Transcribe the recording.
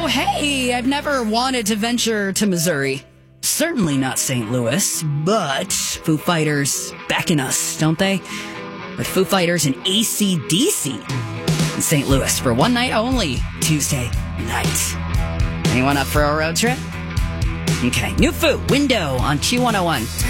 hey, I've never wanted to venture to Missouri. Certainly not St. Louis, but Foo Fighters beckon us, don't they? With Foo Fighters and AC/DC in St. Louis for one night only, Tuesday night. Anyone up for a road trip? Okay, new Foo, Window on Q101.